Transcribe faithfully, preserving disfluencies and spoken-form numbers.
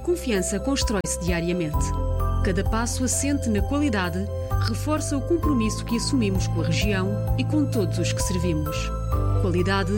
confiança constrói-se diariamente. Cada passo assente na qualidade reforça o compromisso que assumimos com a região e com todos os que servimos. Qualidade